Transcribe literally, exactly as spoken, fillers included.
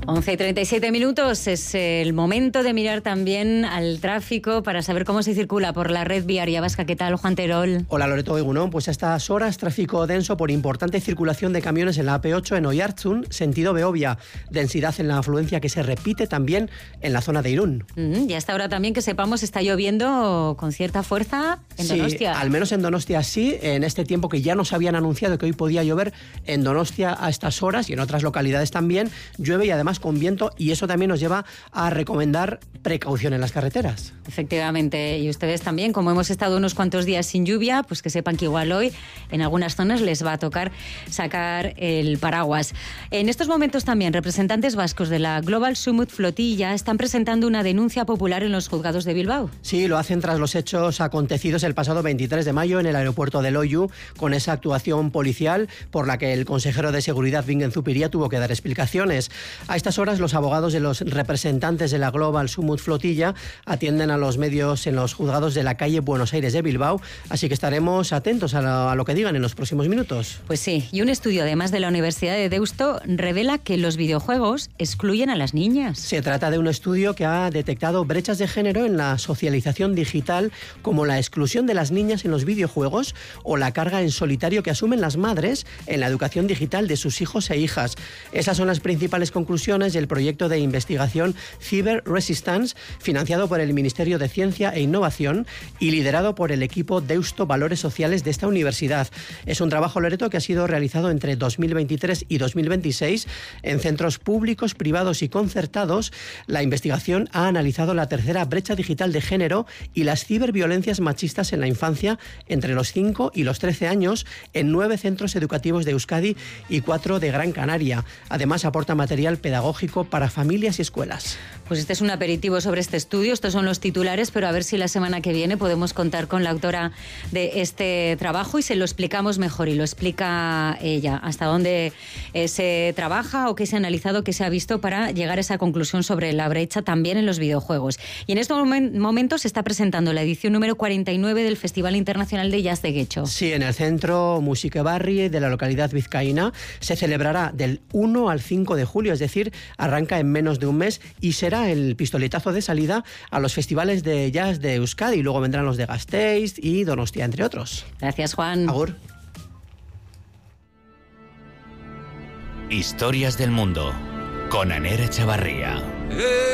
once y treinta y siete minutos, es el momento de mirar también al tráfico para saber cómo se circula por la red viaria vasca. ¿Qué tal, Juan Terol? Hola, Loreto Egunon. Pues a estas horas, tráfico denso por importante circulación de camiones en la A P ocho en Oiartzun, sentido Beovia. Densidad en la afluencia que se repite también en la zona de Irún. Mm, y hasta ahora también que sepamos está lloviendo con cierta fuerza en sí, Donostia. Al menos en Donostia sí, en este tiempo que ya nos habían anunciado que hoy podía llover en Donostia a estas horas y en otras localidades también, llueve y además con viento, y eso también nos lleva a recomendar precaución en las carreteras. Efectivamente, y ustedes también, como hemos estado unos cuantos días sin lluvia, pues que sepan que igual hoy en algunas zonas les va a tocar sacar el paraguas. En estos momentos también representantes vascos de la Global Summit Flotilla están presentando una denuncia popular en los juzgados de Bilbao. Sí, lo hacen tras los hechos acontecidos el pasado veintitrés de mayo en el aeropuerto de Loiu, con esa actuación policial por la que el consejero de seguridad Bingen Zupiria tuvo que dar explicaciones. A estas horas los abogados de los representantes de la Global Summit Flotilla atienden a los medios en los juzgados de la calle Buenos Aires de Bilbao, así que estaremos atentos a lo, a lo que digan en los próximos minutos. Pues sí, y un estudio además de la Universidad de Deusto revela que los videojuegos excluyen a las niñas. Se trata de un estudio que ha detectado brechas de género en la socialización digital, como la exclusión de las niñas en los videojuegos o la carga en solitario que asumen las madres en la educación digital de sus hijos e hijas. Esas son las principales conclusiones del proyecto de investigación Cyber Resistance, financiado por el Ministerio de Ciencia e Innovación y liderado por el equipo Deusto Valores Sociales de esta universidad. Es un trabajo, Loreto, que ha sido realizado entre dos mil veintitrés y dos mil veintiséis en centros públicos, privados y concertados. La investigación ha analizado la tercera brecha digital de género y las ciberviolencias machistas en la infancia entre los cinco y los trece años en nueve centros educativos de Euskadi y cuatro de Gran Canaria. Además, aporta material pedagógico para familias y escuelas. Pues este es un aperitivo sobre este estudio, estos son los titulares, pero a ver si la semana que viene podemos contar con la autora de este trabajo y se lo explicamos mejor, y lo explica ella, hasta dónde eh, se trabaja o qué se ha analizado, qué se ha visto para llegar a esa conclusión sobre la brecha también en los videojuegos. Y en estos momen- momentos se está presentando la edición número cuarenta y nueve del Festival Internacional de Jazz de Getxo. Sí, en el Centro Musique Barri de la localidad vizcaína se celebrará del uno al cinco de julio, es decir, arranca en menos de un mes y será el pistoletazo de salida a los festivales de jazz de Euskadi. Luego vendrán los de Gasteiz y Donostia, entre otros. Gracias, Juan. Agur. Historias del mundo con Aner Echevarría.